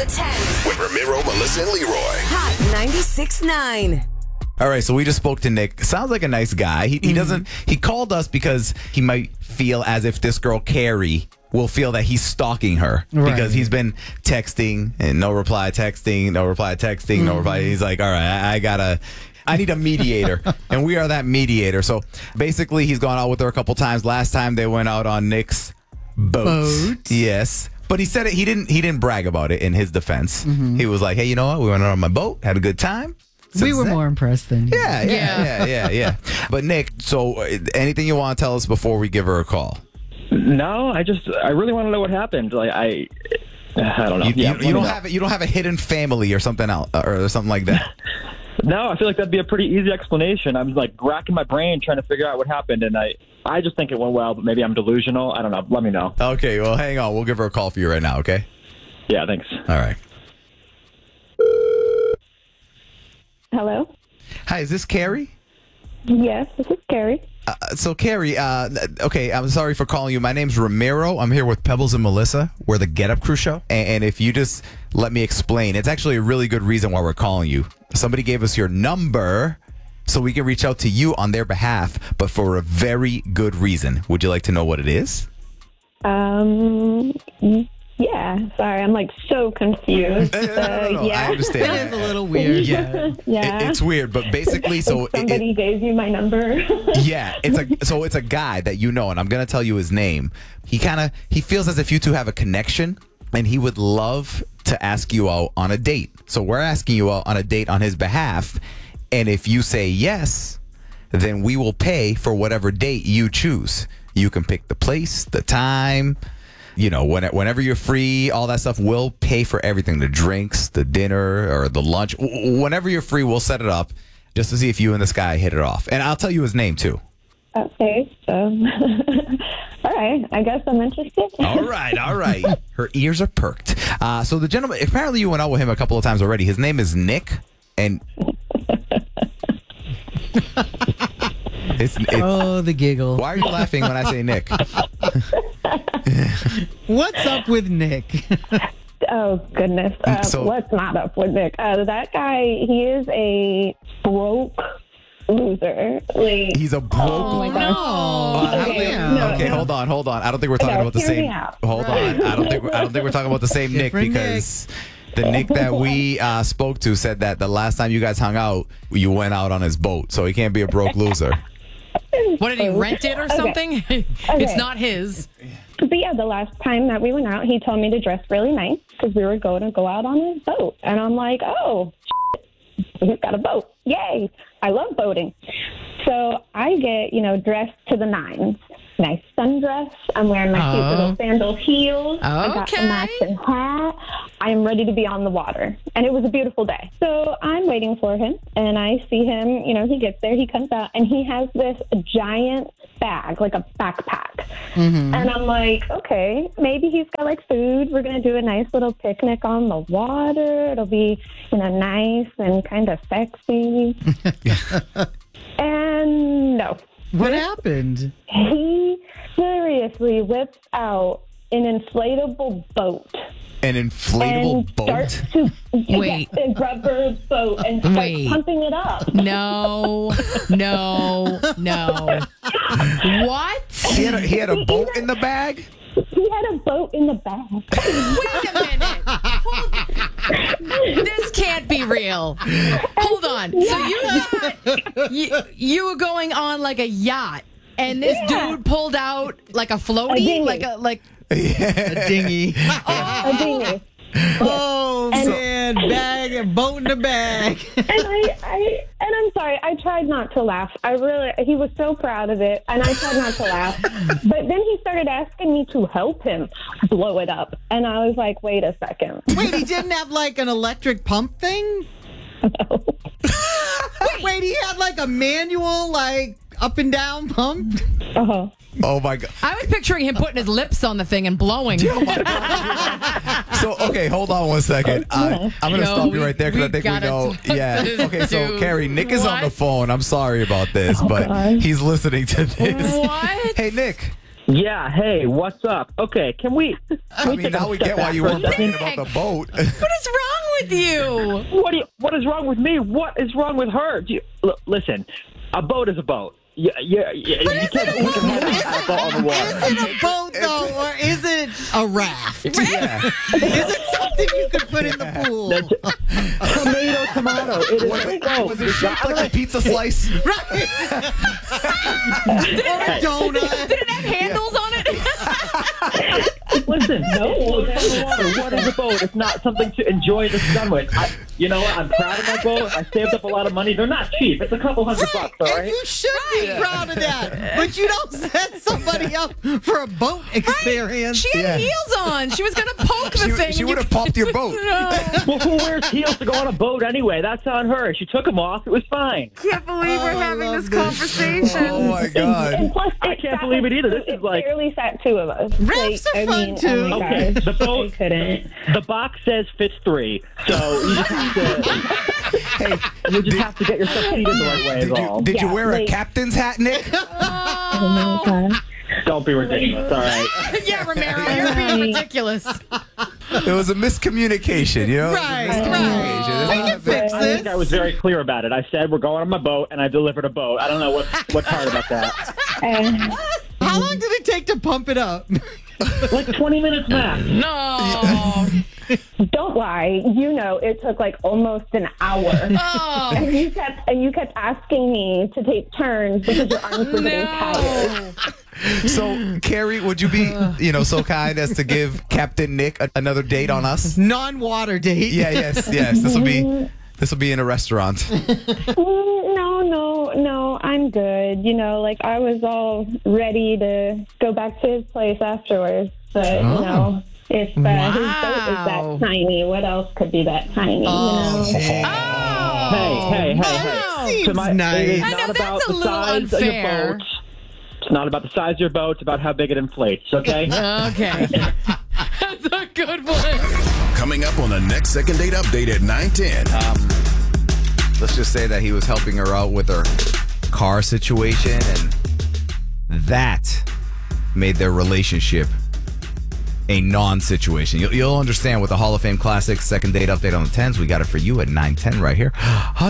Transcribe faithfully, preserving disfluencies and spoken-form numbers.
the tens. With Ramiro, Melissa, and Leroy. Hot ninety-six point nine. All right, so we just spoke to Nick. Sounds like a nice guy. He, he Mm-hmm. doesn't. He called us because he might feel as if this girl Carrie will feel that he's stalking her Right. because he's been texting and no reply texting, no reply texting, Mm-hmm. no reply. He's like, all right, I, I gotta. I need a mediator, and we are that mediator. So basically, he's gone out with her a couple times. Last time they went out on Nick's boat. Boat? Yes. But he said it. He didn't. He didn't brag about it in his defense. Mm-hmm. He was like, "Hey, you know what? We went out on my boat, had a good time." we Since were then- more impressed than you. Yeah, yeah, yeah, yeah, yeah. But Nick, so uh, anything you want to tell us before we give her a call? No, I just I really want to know what happened. Like I, I don't know. You, yeah, you, let you me don't know. have you don't have a hidden family or something else or something like that. No, I feel like that'd be a pretty easy explanation. I'm like racking my brain trying to figure out what happened, and I I just think it went well, but maybe I'm delusional. I don't know. Let me know. Okay, well, hang on. We'll give her a call for you right now. Okay. Yeah, thanks. All right. Hello? Hi, is this Carrie? Yes, this is Carrie. Uh, so, Carrie, uh, okay, I'm sorry for calling you. My name's Ramiro. I'm here with Pebbles and Melissa. We're the Get Up Crew show. And, and if you just let me explain, it's actually a really good reason why we're calling you. Somebody gave us your number so we can reach out to you on their behalf, but for a very good reason. Would you like to know what it is? Um, yeah, sorry, I'm like so confused. No, no, no, Uh, no, yeah. I understand. It is a little weird. Yeah. yeah. It- it's weird, but basically, so it- Somebody it, gave you my number. yeah, it's a so it's a guy that you know, and I'm gonna tell you his name. He kind of he feels as if you two have a connection, and he would love to ask you out on a date. So we're asking you out on a date on his behalf, and if you say yes, then we will pay for whatever date you choose. You can pick the place, the time. You know, when, whenever you're free, all that stuff, we'll pay for everything. The drinks, the dinner, or the lunch. W- Whenever you're free, we'll set it up just to see if you and this guy hit it off. And I'll tell you his name, too. Okay, so, all right, I guess I'm interested. All right, all right. Her ears are perked. Uh, so the gentleman, apparently you went out with him a couple of times already. His name is Nick. And it's, it's Oh, the giggle. why are you laughing when I say Nick? What's up with Nick? Oh, goodness. Uh, So- what's not up with Nick? Uh, that guy, he is a broke loser. Like, He's a broke. oh, my gosh. Uh, how do they- yeah. No, okay, no. hold on, hold on. I don't think we're talking No, about the hear me same. out. Hold on, I don't think I don't think we're talking about the same Nick Different because the Nick that we uh, spoke to said that the last time you guys hung out, you went out on his boat, so he can't be a broke loser. What, did he rent it or Okay. something? It's not his. But yeah, the last time that we went out, he told me to dress really nice because we were going to go out on his boat. And I'm like, oh, shit, he's got a boat. Yay. I love boating. So I get, you know, dressed to the nines. Nice sundress. I'm wearing my cute Oh. little sandal heels. I got the Okay. matching hat. I am ready to be on the water. And it was a beautiful day. So I'm waiting for him, and I see him, you know, he gets there, he comes out, and he has this giant bag, like a backpack. And I'm like, okay, maybe he's got like food. We're going to do a nice little picnic on the water. It'll be, you know, nice and kind of sexy. And no. What happened? He seriously whips out an inflatable boat. An inflatable and boat. starts to Wait. yes, a rubber boat and starts Wait. pumping it up. No, no, no. What? He had a, he had a boat in the bag. He had a boat in the bag. Wait a minute. Hold- This can't be real. Hold on. So you thought you, you were going on like a yacht, and this Yeah. dude pulled out like a A floaty, dinghy. like a like. A dinghy. A dinghy. Oh, And- man. Bag, a boat in a bag. And I, I, and I'm sorry, I tried not to laugh. I really, he was so proud of it, and I tried not to laugh. But then he started asking me to help him blow it up, and I was like, wait a second. Wait, he didn't have like an electric pump thing? No. Wait, he had like a manual, like up and down pump? Uh-huh. Oh my god. I was picturing him putting his lips on the thing and blowing. So okay, hold on one second. I, I'm gonna No, stop you we- right there because I we think we gotta know. talk Yeah. to this Okay. So dude. Carrie, Nick is on the What? phone. I'm sorry about this, but God. he's listening to this. What? Hey Nick. Yeah, hey, what's up? Okay, can we... Can I we mean, take a now we step get why back you for a weren't second? bragging about the boat. What is wrong with you? What, do you, what is wrong with me? What is wrong with her? Do you, l- listen, a boat is a boat. Yeah, yeah, yeah. You is can't it a put your boat? head on a boat on the water. Is it a boat though, or is it a raft? Yeah. Is it something you could put in the pool? Tomato, tomato. It is Was a it, boat. was it shaped like a pizza slice? Right. Or a donut. Did it have handles on it? Listen, no, it's on the water. What is a boat? It's not something to enjoy the sun with. I, you know what? I'm proud of my boat. I saved up a lot of money. They're not cheap. It's a couple hundred bucks, all And right? you should be proud of that. But you don't set somebody up for a boat experience. She had Yeah. heels on. She was going to poke the She, thing. she and would you- have popped your boat. No. Well, who wears heels to go on a boat anyway? That's on her. She took them off. It was fine. Can't believe we're Oh, I having love this this. conversation. Oh my And god. plus, I can't believe it either. This is like- barely sat two of us. Rafts like, are I fun, mean, too. Oh my Okay, gosh, the boat- I couldn't. The box says fits three, so you just have to, Hey, you just have to get yourself seated the right way. Is did all. you, did you Yeah, wear a like- captain's hat, Nick? Oh my gosh. Don't be ridiculous. All right. Yeah, Romero, you're being ridiculous. It was a miscommunication, you know? Right, It was a miscommunication. right. It's We not can a big- fix I think I was very clear about it. I said we're going on my boat, and I delivered a boat. I don't know what what's hard about that. Uh, How long did it take to pump it up? Like twenty minutes max. No. don't lie. You know, it took like almost an hour. Oh, And you kept and you kept asking me to take turns because your arms were getting tired. no. So, Carrie, would you be, you know, so kind as to give Captain Nick a- another date on us? Non-water date. Yeah, yes, yes. This will be this will be in a restaurant. Mm, No, no, no. I'm good. You know, like I was all ready to go back to his place afterwards. But you know, if uh, his boat is Wow. that tiny, what else could be that tiny? Oh, you know? shit. Oh. Hey, hey, hey, Wow. hey. Seems my, nice. It is I know, not that's about a the little size unfair. of your boat. It's not about the size of your boat. It's about how big it inflates, okay? Okay. That's a good one. Coming up on the next second date update at nine ten. Let's just say that he was helping her out with her car situation, and that made their relationship a non-situation. You'll, you'll understand with the Hall of Fame Classics second date update on the tens. We got it for you at nine ten right here.